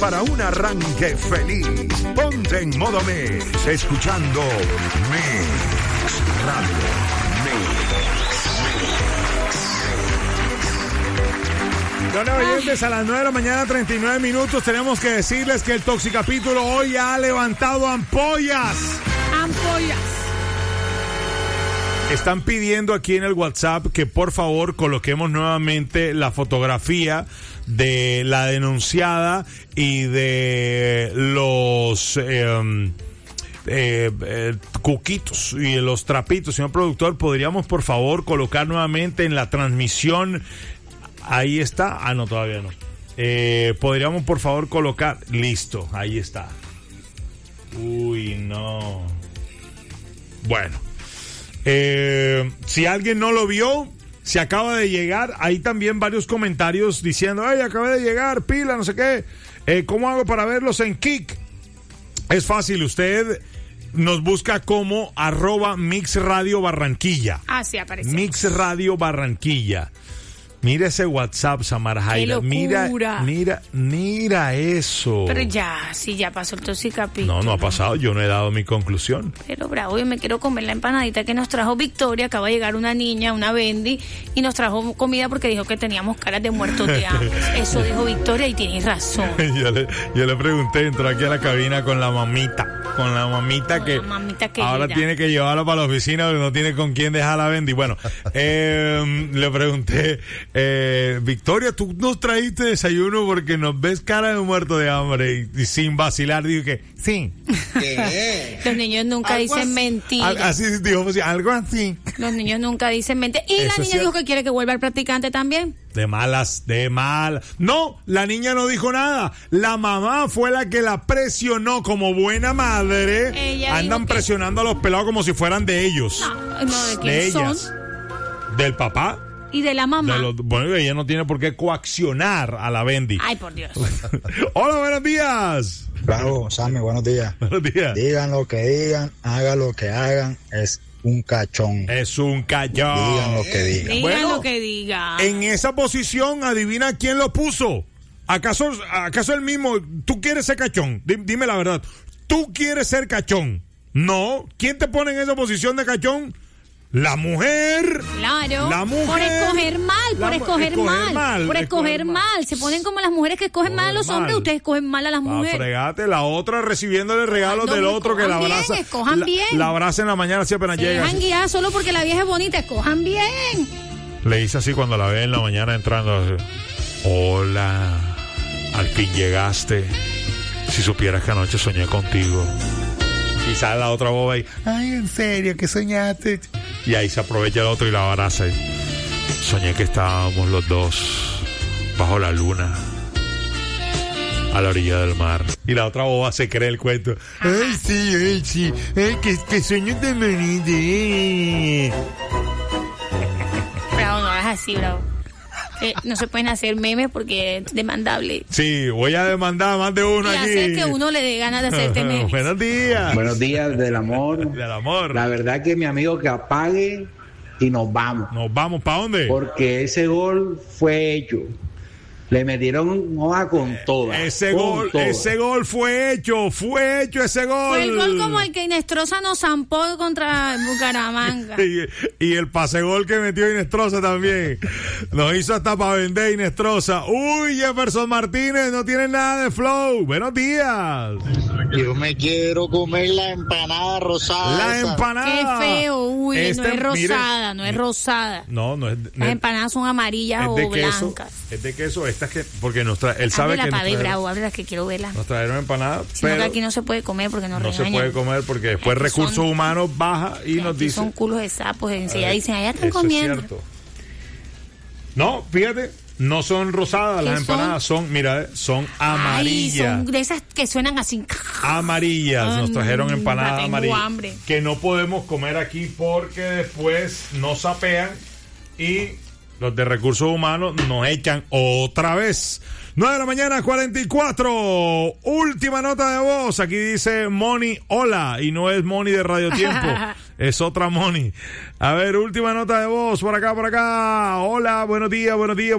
para un arranque feliz. Ponte en modo Mix, escuchando Mix Radio. Bueno, oyentes, a las 9 de la mañana, 39 minutos, tenemos que decirles que el Toxicapítulo hoy ha levantado ampollas. ¡Ampollas! Están pidiendo aquí en el WhatsApp que por favor coloquemos nuevamente la fotografía de la denunciada y de los cuquitos y de los trapitos. Señor productor, ¿podríamos por favor colocar nuevamente en la transmisión? Ahí está. Ah, no, todavía no. ¿Podríamos por favor colocar? Listo, ahí está. Uy, no. Bueno. Si alguien no lo vio, se acaba de llegar. Hay también varios comentarios diciendo: ay, acabé de llegar, pila, no sé qué. ¿Cómo hago para verlos en Kik? Es fácil, usted nos busca como @Mix Radio Barranquilla. Ah, sí, aparece. Mix Radio Barranquilla. Mira ese WhatsApp, Samara Jaira. Mira eso. Pero ya pasó el Toxicapítulo. No ha pasado. Yo no he dado mi conclusión. Pero bravo, yo me quiero comer la empanadita que nos trajo Victoria. Acaba de llegar una niña, una Bendy, y nos trajo comida porque dijo que teníamos caras de muertos de hambre. Eso dijo Victoria y tienes razón. yo le pregunté, entró aquí a la cabina con la mamita. Que ahora tiene que llevarla para la oficina porque no tiene con quién dejar a la Bendy. Bueno, le pregunté, Victoria, tú nos trajiste desayuno porque nos ves cara de muerto de hambre, y sin vacilar digo que sí. ¿Qué? Los niños nunca dicen mentiras. Así dijo, algo así. Los niños nunca dicen mentiras. Y Eso la niña dijo que quiere que vuelva el practicante también. De malas. No, la niña no dijo nada. La mamá fue la que la presionó como buena madre. Ella andan presionando a los pelados como si fueran de ellos. No, ¿de quién de ellas. son? Del papá. Y de la mamá. Bueno, ella no tiene por qué coaccionar a la Bendy. Ay, por Dios. Hola, buenos días. Bravo, Sammy, buenos días. Buenos días. Digan lo que digan, hagan lo que hagan, es un cachón. Es un cachón. Digan lo que digan. Digan lo que digan. En esa posición, adivina quién lo puso. ¿Acaso el mismo? ¿Tú quieres ser cachón? Dime la verdad. ¿Tú quieres ser cachón? No. ¿Quién te pone en esa posición de cachón? La mujer. Claro. La mujer. Por escoger mal. Se ponen como las mujeres que escogen mal a los hombres. Ustedes escogen mal a las mujeres. Fregate, la otra recibiéndole regalos del otro que la abraza. Escojan bien. La abraza en la mañana así apenas llega. Dejan guiar solo porque la vieja es bonita. Escojan bien. Le dice así cuando la ve en la mañana entrando. Así, hola, al fin llegaste. Si supieras que anoche soñé contigo. Y sale la otra boba y, ay, en serio, ¿qué soñaste? Y ahí se aprovecha el otro y la abraza. Y, soñé que estábamos los dos bajo la luna, a la orilla del mar. Y la otra boba se cree el cuento. Ay, sí, que sueño tan bonito. Bravo, no es así, bravo. No se pueden hacer memes porque es demandable. Sí, voy a demandar a más de uno y aquí. hacer que uno le dé ganas de hacerte memes. Buenos días. Buenos días del amor. Del amor. La verdad que mi amigo que apague y nos vamos. ¿Nos vamos para dónde? Porque ese gol fue hecho. Le metieron hoja con toda. Ese gol fue hecho ese gol. Fue el gol como el que Inestrosa nos zampó contra Bucaramanga. y el pase gol que metió Inestrosa también. Nos hizo hasta para vender Inestrosa. Uy, Jefferson Martínez, no tiene nada de flow. Buenos días. Yo me quiero comer la empanada rosada. La empanada. Qué feo, uy, no es rosada, mire, no es rosada. No es. Las empanadas son amarillas o blancas. Es de queso, estas que, porque él sabe que ábrela que quiero verla. Nos trajeron empanadas, pero que aquí no se puede comer porque nos regañan. No se puede comer porque después aquí Recursos Humanos baja y nos dice. Son culos de sapos, enseguida dicen, allá están comiendo. Es cierto. No, fíjate. No son rosadas las empanadas, son amarillas. Ay, son de esas que suenan así. Amarillas, nos trajeron empanadas amarillas. Hambre. Que no podemos comer aquí porque después nos sapean y los de Recursos Humanos nos echan otra vez. 9 de la mañana, 44. Última nota de voz. Aquí dice Moni, hola. Y no es Moni de Radio Tiempo. Es otra Moni. A ver, última nota de voz por acá. Hola, buenos días.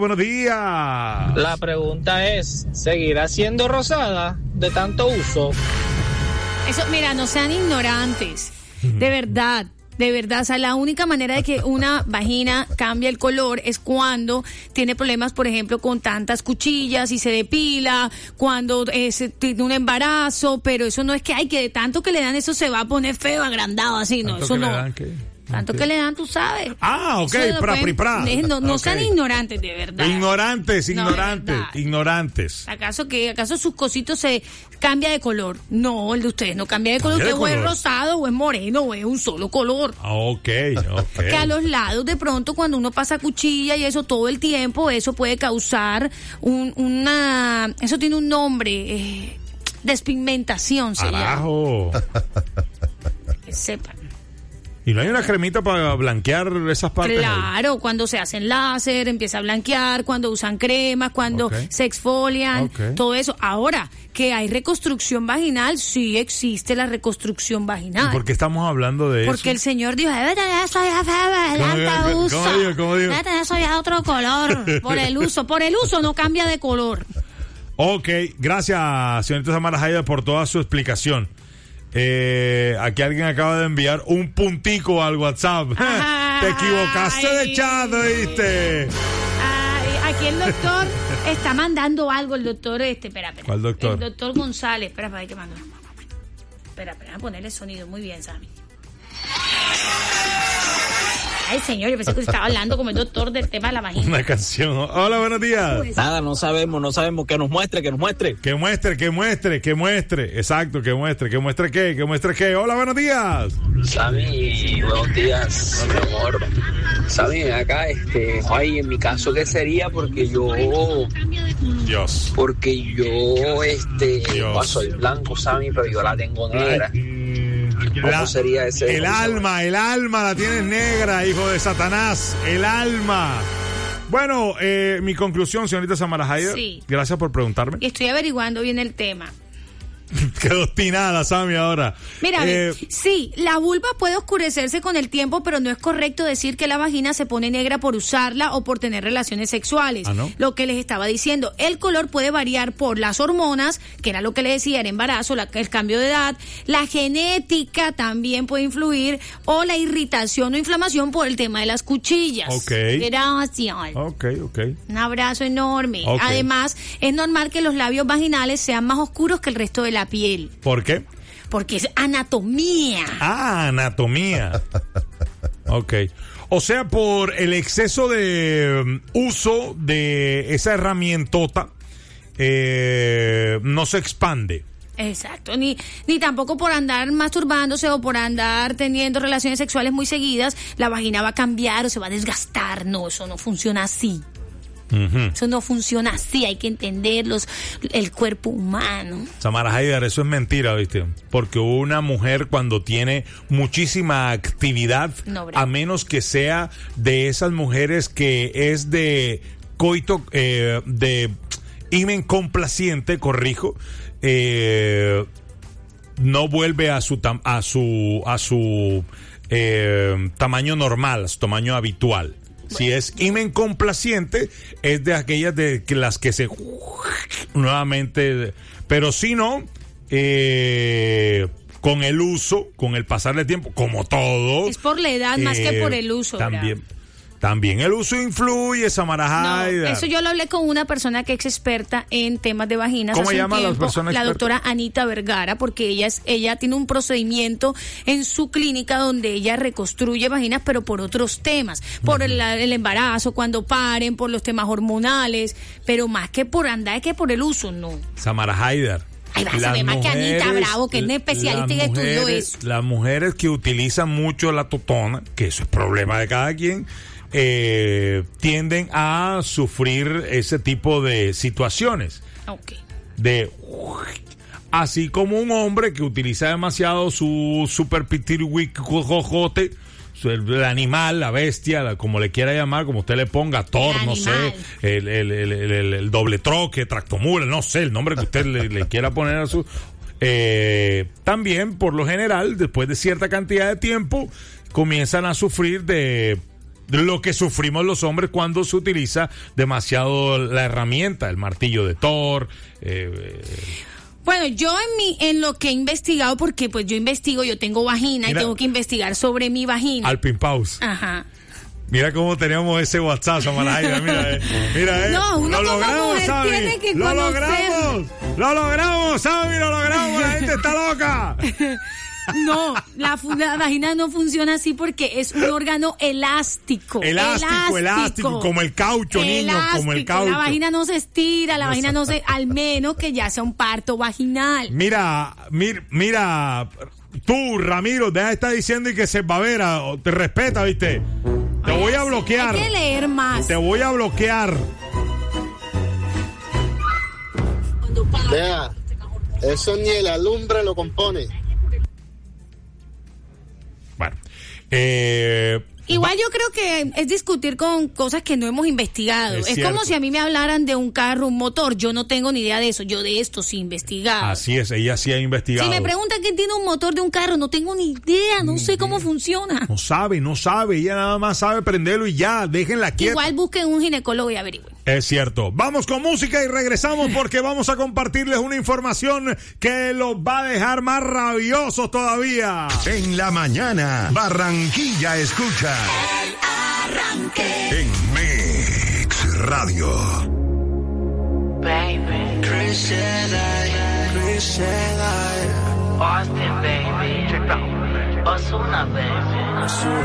La pregunta es, ¿seguirá siendo rosada de tanto uso? Eso, mira, no sean ignorantes. De verdad, o sea, la única manera de que una vagina cambie el color es cuando tiene problemas, por ejemplo, con tantas cuchillas y se depila, cuando tiene un embarazo, pero eso no es que, que de tanto que le dan eso se va a poner feo, agrandado, así, no, eso no. Tanto que le dan, tú sabes. Ok, no sean ignorantes, de verdad. Ignorantes. ¿Acaso sus cositos se cambia de color? No, el de ustedes no cambia de color. Usted o es rosado, o es moreno, o es un solo color. Ok. Que a los lados, de pronto, cuando uno pasa cuchilla y eso todo el tiempo, eso puede causar eso tiene un nombre, despigmentación se llama. Que sepan. ¿Y no hay una cremita para blanquear esas partes? Claro, cuando se hacen láser, empieza a blanquear, cuando usan cremas, cuando se exfolian, todo eso. Ahora, que hay reconstrucción vaginal, sí existe la reconstrucción vaginal. ¿Y por qué estamos hablando de eso? Porque el señor dijo, debe tener eso ya feo, ¿Cómo digo? Debe tener eso ya de otro color, por el uso no cambia de color. Ok, gracias, señorita Samara Haider, por toda su explicación. Aquí alguien acaba de enviar un puntico al WhatsApp. Te equivocaste de chat, ¿viste? Aquí el doctor está mandando algo, el doctor espera. ¿Cuál doctor? El doctor González, espera, hay que mandar. Espera, a ponerle sonido, muy bien, Sammy. Ay, señor, yo pensé que estaba hablando como el doctor del tema de la vagina. Una canción. Hola, buenos días. Nada, no sabemos, que nos muestre. Que muestre. Exacto, que muestre qué. Hola, buenos días. Sammy, buenos días, mi amor. Sammy, acá, en mi caso, ¿qué sería? Porque yo, Dios. No soy blanco, Sammy, pero yo la tengo negra. ¿Cómo sería ese? El alma la tienes negra, hijo de Satanás. El alma. Bueno, mi conclusión, señorita Samara Haider. Sí. Gracias por preguntarme. Y estoy averiguando bien el tema. Quedó obstinada, Sammy, ahora. Mira, sí, la vulva puede oscurecerse con el tiempo, pero no es correcto decir que la vagina se pone negra por usarla o por tener relaciones sexuales. ¿No? Lo que les estaba diciendo, el color puede variar por las hormonas, que era lo que le decía, el embarazo, el cambio de edad, la genética también puede influir, o la irritación o inflamación por el tema de las cuchillas. Gracias. Ok. Un abrazo enorme. Okay. Además, es normal que los labios vaginales sean más oscuros que el resto de la piel. ¿Por qué? Porque es anatomía. Anatomía. Ok. O sea, por el exceso de uso de esa herramientota, no se expande. Exacto, ni tampoco por andar masturbándose o por andar teniendo relaciones sexuales muy seguidas, la vagina va a cambiar o se va a desgastar. No, eso no funciona así. Eso no funciona así, hay que entenderlo, el cuerpo humano. Samara Haider, eso es mentira, ¿viste? Porque una mujer cuando tiene muchísima actividad, a menos que sea de esas mujeres que es de coito, de himen complaciente, corrijo, no vuelve a su tamaño normal, a su tamaño habitual. Si es himen complaciente, es de aquellas de las que se nuevamente, pero si no, con el uso, con el pasar del tiempo, como todo. Es por la edad más que por el uso. También el uso influye, Samara Haider. No, eso yo lo hablé con una persona que es experta en temas de vaginas. ¿Cómo se llama la persona experta? La doctora Anita Vergara, porque ella tiene un procedimiento en su clínica donde ella reconstruye vaginas, pero por otros temas, por el embarazo, cuando paren, por los temas hormonales, pero más que por andar, que por el uso, no. Samara Haider. Ay, vas a ver más que Anita Bravo, que es una especialista y estudió eso. Las mujeres que utilizan mucho la totona, que eso es problema de cada quien, tienden a sufrir ese tipo de situaciones. Así como un hombre que utiliza demasiado su super pitirihuicojote, el animal, la bestia, como le quiera llamar, como usted le ponga, Thor, no sé, el doble troque, tractomula, no sé, el nombre que usted le quiera poner a su... también, por lo general, después de cierta cantidad de tiempo, comienzan a sufrir de lo que sufrimos los hombres cuando se utiliza demasiado la herramienta, el martillo de Thor. Bueno, yo en lo que he investigado, porque pues yo investigo, yo tengo vagina, mira, y tengo que investigar sobre mi vagina. Alpin Pause. Ajá. Mira cómo teníamos ese WhatsApp, Samalaida, mira, No, uno lo como logramos, mujer Sammy. tiene que lo conocer. Lo logramos, Sammy, lo logramos, la gente está loca. No, la vagina no funciona así porque es un órgano elástico, como el caucho, niño, como el caucho. La vagina no se estira, la vagina no se, al menos que ya sea un parto vaginal. Mira, tú, Ramiro, deja de estar diciendo y que se babera, te respeta, ¿viste? Te voy a bloquear. Hay que leer más. Te voy a bloquear. Vea, eso ni el alumbre lo compone. Bueno, igual yo creo que es discutir con cosas que no hemos investigado. Es como si a mí me hablaran de un carro, un motor. Yo no tengo ni idea de eso. Yo de esto sí he investigado. Así es, ella sí ha investigado. Si me preguntan quién tiene un motor de un carro, no tengo ni idea. No sé cómo funciona. No sabe. Ella nada más sabe prenderlo y ya. Déjenla quieta. Igual busquen un ginecólogo y averigüen. Es cierto. Vamos con música y regresamos porque vamos a compartirles una información que los va a dejar más rabiosos todavía. En la mañana, Barranquilla escucha El Arranque en Mix Radio. Baby, Austin, baby, Ozuna, baby.